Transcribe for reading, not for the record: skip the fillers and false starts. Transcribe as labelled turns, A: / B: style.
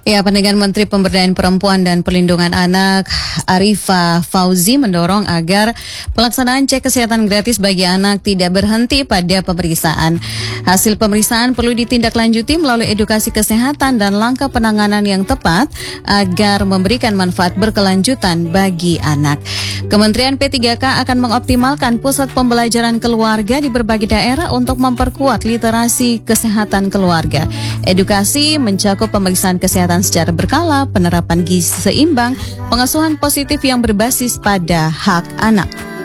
A: Ya, Pendengar Menteri Pemberdayaan Perempuan dan Perlindungan Anak Arifah Fauzi mendorong agar pelaksanaan cek kesehatan gratis bagi anak tidak berhenti pada pemeriksaan. Hasil pemeriksaan perlu ditindaklanjuti melalui edukasi kesehatan dan langkah penanganan yang tepat agar memberikan manfaat berkelanjutan bagi anak. Kementerian P3K akan mengoptimalkan pusat pembelajaran keluarga di berbagai daerah untuk memperkuat literasi kesehatan keluarga. Edukasi mencakup pemeriksaan kesehatan secara berkala, penerapan gizi seimbang, pengasuhan positif yang berbasis pada hak anak.